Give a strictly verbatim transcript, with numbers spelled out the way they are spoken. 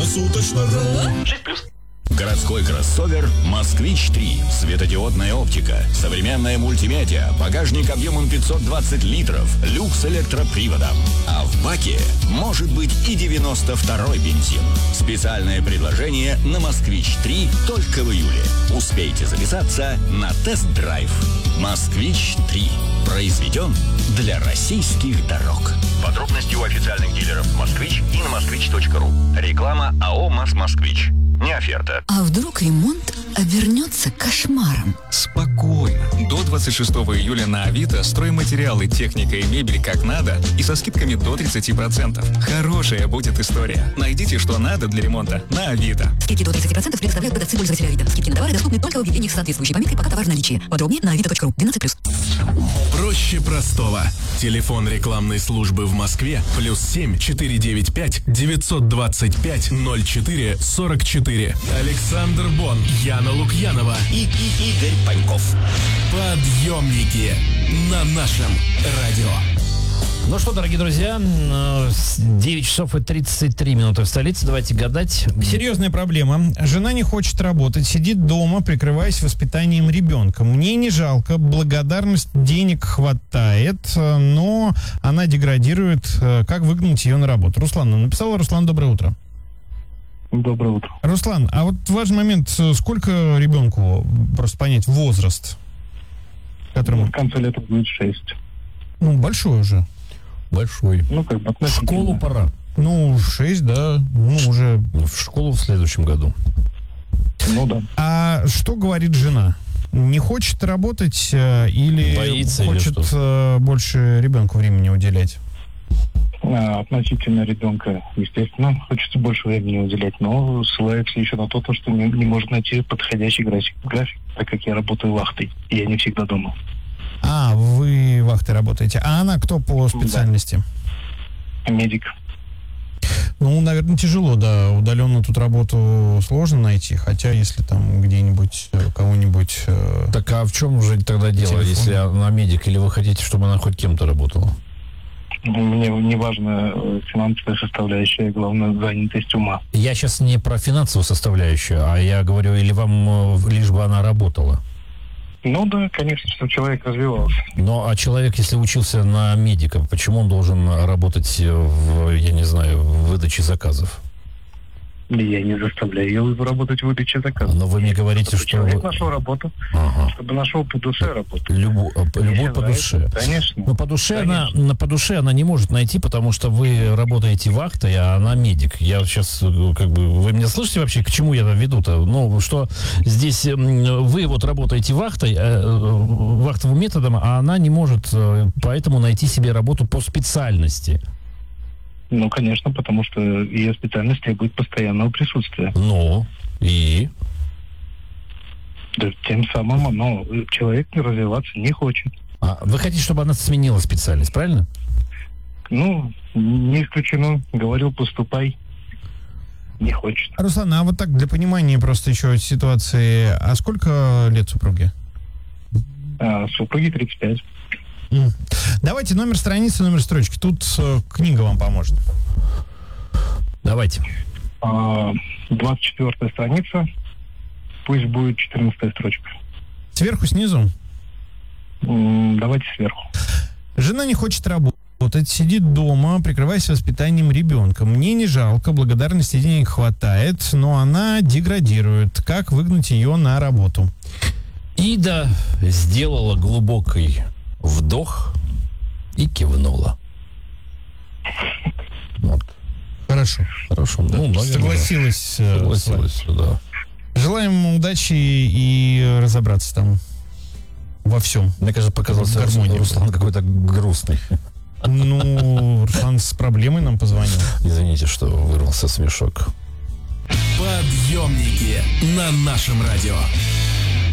Круглосуточно. шесть плюс. Городской кроссовер «Москвич три». Светодиодная оптика, современная мультимедиа, багажник объемом пятьсот двадцать литров, люкс электроприводом. А в баке может быть и девяносто второй бензин. Специальное предложение на «Москвич три» только в июле. Успейте записаться на тест-драйв. «Москвич три» произведен для российских дорог. Подробности у официальных дилеров «Москвич» и на москвич точка ру. Реклама АО «МАЗ-Москвич». Не оферта. А вдруг ремонт обернется кошмаром? Спокойно. До двадцать шестого июля на Авито стройматериалы, техника и мебель как надо и со скидками до тридцать процентов. Хорошая будет история. Найдите, что надо для ремонта на Авито. Скидки до тридцать процентов предоставляют продавцы пользователя Авито. Скидки на товары доступны только в объявлениях с соответствующей пометкой «Пока товар в наличии». Подробнее на авито точка ру. двенадцать плюс. Проще простого. Телефон рекламной службы в Москве плюс семь четыре девять пять девятьсот двадцать пять ноль четыре сорок четыре. Александр Бон, Яна Лукьянова И, и Игорь Паньков. Подъемники на нашем радио. Ну что, дорогие друзья, девять часов и тридцать три минуты в столице. Давайте гадать. Серьезная проблема. Жена не хочет работать, сидит дома, прикрываясь воспитанием ребенка. Мне не жалко, благодарность денег хватает, но она деградирует. Как выгнать ее на работу? Руслан нам написала. Руслан, доброе утро. Доброе утро. Руслан, а вот важный момент, сколько ребенку, просто понять, возраст? Которому... В конце лета будет шесть. Ну, большой уже. Большой. Ну, как бы В школу пора. Ну, шесть, да. Ну, уже... В школу в следующем году. Ну, да. А что говорит жена? Не хочет работать или Боится, хочет или что? больше ребенку времени уделять? А, относительно ребенка, естественно, хочется больше времени уделять, но ссылается еще на то, что не, не может найти подходящий график, график, так как я работаю вахтой, и я не всегда дома. А, вы вахтой работаете. А она кто по специальности? Да. Медик. Ну, наверное, тяжело, да. Удаленно тут работу сложно найти, хотя если там где-нибудь кого-нибудь... Э, так а в чем же тогда дело, телефон? Если она медик, или вы хотите, чтобы она хоть кем-то работала? Мне не важна финансовая составляющая, главное занятость ума. Я сейчас не про финансовую составляющую, а я говорю, или вам лишь бы она работала? Ну да, конечно, чтобы человек развивался. Ну, а человек, если учился на медика, почему он должен работать в, я не знаю, в выдаче заказов? Я не заставляю ее работать в выдаче заказов. Но вы мне говорите, чтобы что... человек вы... нашел работу, ага. чтобы нашел по душе работу. Любу... Любой по душе. Конечно. Но по душе, конечно. она, по душе она не может найти, потому что вы работаете вахтой, а она медик. Я сейчас, как бы, вы меня слышите вообще, к чему я веду-то? Ну, что здесь вы вот работаете вахтой, э, вахтовым методом, а она не может поэтому найти себе работу по специальности. Ну, конечно, потому что ее специальность требует постоянного присутствия. Ну, и? Да, тем самым, но человек развиваться не хочет. А вы хотите, чтобы она сменила специальность, правильно? Ну, не исключено. Говорил, поступай. Не хочет. Руслан, а вот так для понимания просто еще ситуации, а сколько лет супруге? А, супруге тридцать пять. Mm. Давайте номер страницы, номер строчки. Тут э, книга вам поможет. Давайте. А, двадцать четвёртая страница. Пусть будет четырнадцатая строчка. Сверху, снизу? М, давайте сверху. Жена не хочет работать, сидит дома, прикрываясь воспитанием ребенка. Мне не жалко, благодарности денег хватает, но она деградирует. Как выгнать ее на работу? Ида сделала глубокий вдох и кивнула. Вот. Хорошо. Хорошо. Да. Ну, согласилась. Согласилась, да. Желаем удачи и разобраться там во всем. Мне кажется, показался Руслан, Руслан какой-то грустный. Ну, Руслан с проблемой нам позвонил. Извините, что вырвался смешок. Подъемники на нашем радио.